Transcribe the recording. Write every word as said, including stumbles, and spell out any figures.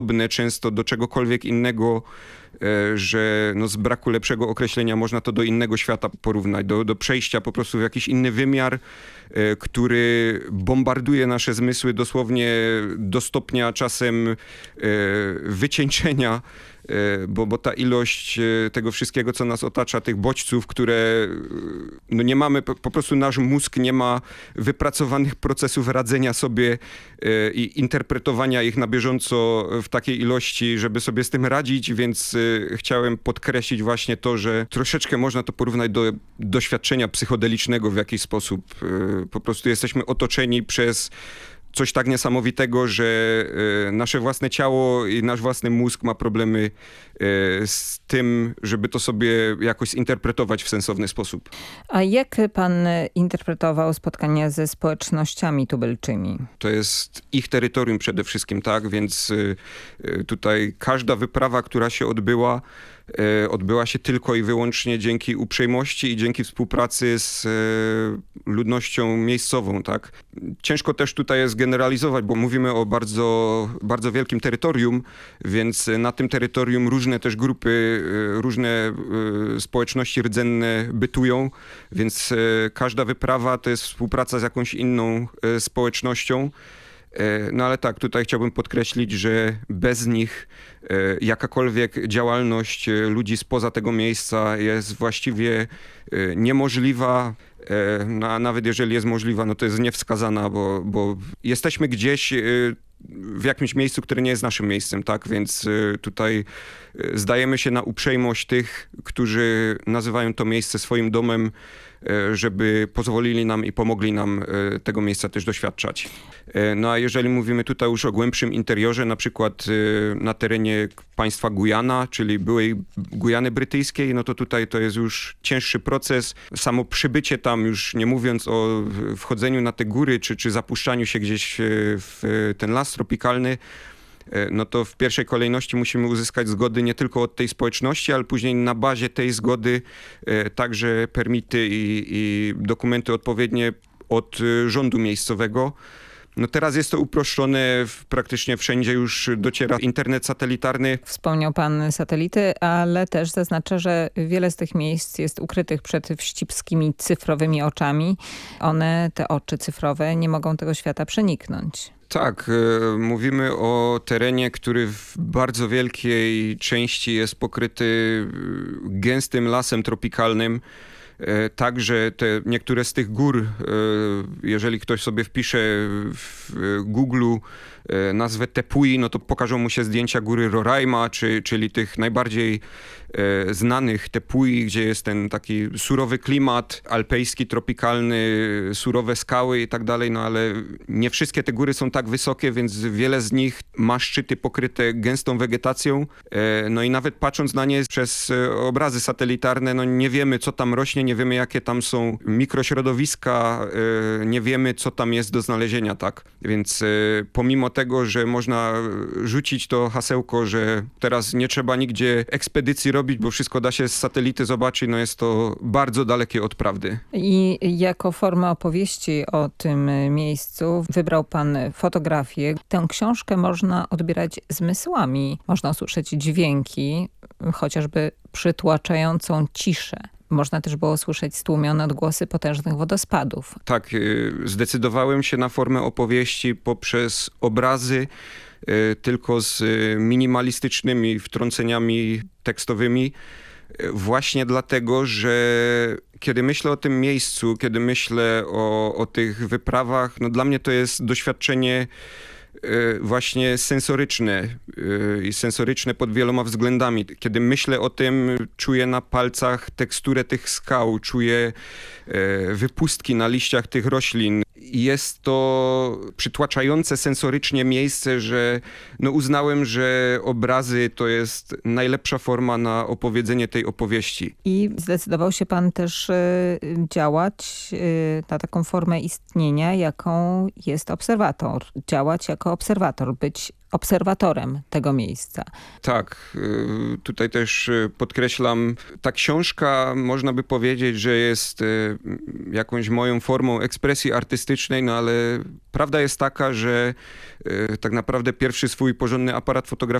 często do czegokolwiek innego, że no z braku lepszego określenia można to do innego świata porównać, do, do przejścia po prostu w jakiś inny wymiar, który bombarduje nasze zmysły dosłownie do stopnia czasem wycieńczenia, bo, bo ta ilość tego wszystkiego, co nas otacza, tych bodźców, które no nie mamy, po prostu nasz mózg nie ma wypracowanych procesów radzenia sobie i interpretowania ich na bieżąco w takiej ilości, żeby sobie z tym radzić, więc chciałem podkreślić właśnie to, że troszeczkę można to porównać do doświadczenia psychodelicznego w jakiś sposób. Po prostu jesteśmy otoczeni przez coś tak niesamowitego, że nasze własne ciało i nasz własny mózg ma problemy z tym, żeby to sobie jakoś zinterpretować w sensowny sposób. A jak pan interpretował spotkania ze społecznościami tubylczymi? To jest ich terytorium przede wszystkim, tak? Więc tutaj każda wyprawa, która się odbyła, odbyła się tylko i wyłącznie dzięki uprzejmości i dzięki współpracy z ludnością miejscową, tak? Ciężko też tutaj jest generalizować, bo mówimy o bardzo, bardzo wielkim terytorium, więc na tym terytorium różne też grupy, różne społeczności rdzenne bytują, więc każda wyprawa to jest współpraca z jakąś inną społecznością. No ale tak, tutaj chciałbym podkreślić, że bez nich jakakolwiek działalność ludzi spoza tego miejsca jest właściwie niemożliwa, no, a nawet jeżeli jest możliwa, no to jest niewskazana, bo, bo jesteśmy gdzieś w jakimś miejscu, które nie jest naszym miejscem, tak? Więc tutaj zdajemy się na uprzejmość tych, którzy nazywają to miejsce swoim domem, żeby pozwolili nam i pomogli nam tego miejsca też doświadczać. No a jeżeli mówimy tutaj już o głębszym interiorze, na przykład na terenie państwa Gujana, czyli byłej Gujany Brytyjskiej, no to tutaj to jest już cięższy proces. Samo przybycie tam, już nie mówiąc o wchodzeniu na te góry, czy, czy zapuszczaniu się gdzieś w ten las tropikalny, no to w pierwszej kolejności musimy uzyskać zgody nie tylko od tej społeczności, ale później na bazie tej zgody także permity i, i dokumenty odpowiednie od rządu miejscowego. No teraz jest to uproszczone, praktycznie wszędzie już dociera internet satelitarny. Wspomniał pan satelity, ale też zaznaczę, że wiele z tych miejsc jest ukrytych przed wścibskimi cyfrowymi oczami. One, te oczy cyfrowe, nie mogą tego świata przeniknąć. Tak, mówimy o terenie, który w bardzo wielkiej części jest pokryty gęstym lasem tropikalnym. Także te niektóre z tych gór, jeżeli ktoś sobie wpisze w Google'u nazwę Tepui, no to pokażą mu się zdjęcia góry Roraima, czy, czyli tych najbardziej znanych Tepui, gdzie jest ten taki surowy klimat alpejski, tropikalny, surowe skały i tak dalej, no ale nie wszystkie te góry są tak wysokie, więc wiele z nich ma szczyty pokryte gęstą wegetacją. No i nawet patrząc na nie przez obrazy satelitarne, no nie wiemy, co tam rośnie, nie wiemy, jakie tam są mikrośrodowiska, nie wiemy, co tam jest do znalezienia, tak? Więc pomimo tego, że można rzucić to hasełko, że teraz nie trzeba nigdzie ekspedycji robić, bo wszystko da się z satelity zobaczyć, no jest to bardzo dalekie od prawdy. I jako formę opowieści o tym miejscu wybrał pan fotografię. Tę książkę można odbierać zmysłami. Można usłyszeć dźwięki, chociażby przytłaczającą ciszę. Można też było słyszeć stłumione odgłosy potężnych wodospadów. Tak, zdecydowałem się na formę opowieści poprzez obrazy, tylko z minimalistycznymi wtrąceniami tekstowymi. Właśnie dlatego, że kiedy myślę o tym miejscu, kiedy myślę o, o tych wyprawach, no dla mnie to jest doświadczenie właśnie sensoryczne i sensoryczne pod wieloma względami. Kiedy myślę o tym, czuję na palcach teksturę tych skał, czuję wypustki na liściach tych roślin. Jest to przytłaczające sensorycznie miejsce, że no uznałem, że obrazy to jest najlepsza forma na opowiedzenie tej opowieści. I zdecydował się pan też y, działać y, na taką formę istnienia, jaką jest obserwator. Działać jako obserwator, być obserwatorem tego miejsca. Tak, tutaj też podkreślam, ta książka można by powiedzieć, że jest jakąś moją formą ekspresji artystycznej, fotografycznej, no ale prawda jest taka, że e, tak naprawdę pierwszy swój porządny aparat fotograficzny